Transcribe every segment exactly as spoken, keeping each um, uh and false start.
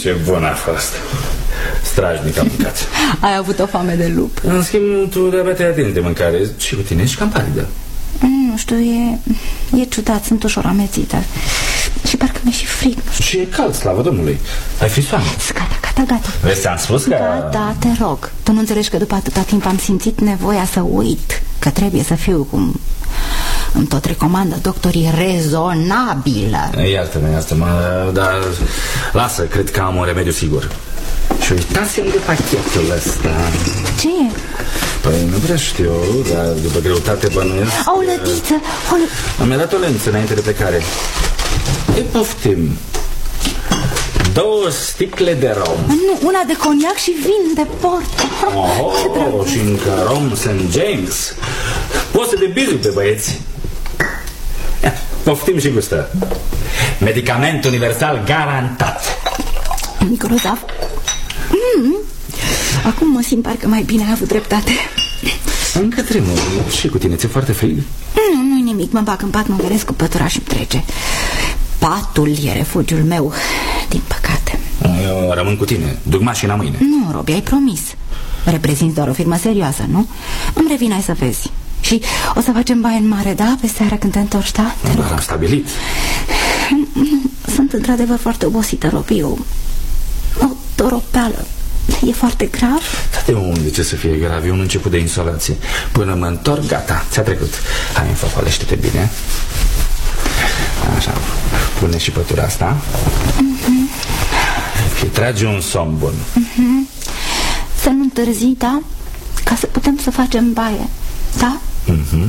Ce bun a fost. Strajnic am mâncat. Ai avut o foame de lup. În schimb, tu de-abia te-ai atins de mâncare. Și cu tine ești cam palidă. Nu știu, e, e ciudat, sunt ușor amețită. Și parcă mi-e și frig. Și e cald, slavă Domnului. Ai fi soamă. Gata, gata, gata. Vezi, ți-am spus că... Gata, te rog. Tu nu înțelegi că după atâta timp am simțit nevoia să uit că trebuie să fiu cum îmi tot recomandă doctorii, rezonabilă. Iartă-mă, iartă-mă, dar lasă, cred că am un remediu sigur. Și uitați-mi de pachetul ăsta. Ce e? Păi nu prea știu, dar după greutate bănuiesc. O lădiță, o lă... Mi-a dat o lență înainte de plecare. E, poftim. Două sticle de rom. Nu, una de coniac și vin de port. Oh, și încă rom Saint James. Poți să de bizu pe băieți. Poftim și gustă. Medicament universal garantat. Grozav. mm. Acum mă simt parcă mai bine, ai avut dreptate. Încă tremur. Și cu tine ți-e foarte frig? Nu, nu-i nimic, mă bag în pat, mă găresc cu pătura și-mi trece. Patul e refugiul meu, din păcate. Eu rămân cu tine, duc mașina mâine. Nu, Robi, ai promis. Reprezinți doar o firmă serioasă, nu? Îmi revin, ai să vezi. Și o să facem baie în mare, da? Pe seara când te întorci, da? Te Dar am stabilit. Sunt într-adevăr foarte obosită, Robi. O, o toropeală. E foarte grav? Dar de unde ce să fie grav? E un început de insolație. Până mă întorc, gata, ți-a trecut. Hai, înfăpălește-te bine. Așa, pune și pătura asta. uh-huh. Și trage un somn bun. uh-huh. Să nu întârzi, da? Ca să putem să facem baie, da? uh-huh.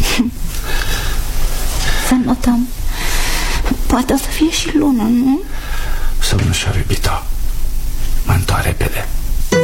Să notăm. Poate o să fie și lună, nu? Somnușor iubito, mă întoarce repede.